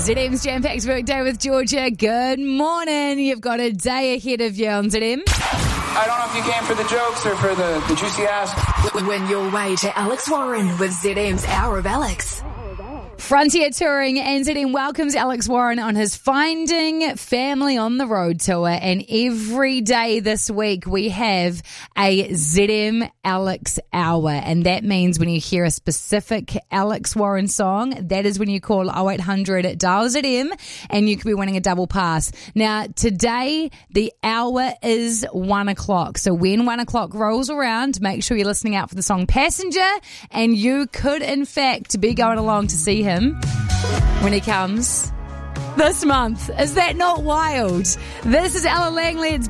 ZM's jam-packed workday with Georgia. Good morning. You've got a day ahead of you on ZM. I don't know if you came for the jokes or for the juicy ass. Win your way to Alex Warren with ZM's Hour of Alex. Frontier Touring and ZM welcomes Alex Warren on his Finding Family on the Road tour, and every day this week we have a ZM Alex Hour, and that means when you hear a specific Alex Warren song, that is when you call 0800 dial ZM and you could be winning a double pass. Now today the hour is 1 o'clock, so when 1 o'clock rolls around, make sure you're listening out for the song Passenger, and you could in fact be going along to see him when he comes this month. Is that not wild? This is Ella Langley. It's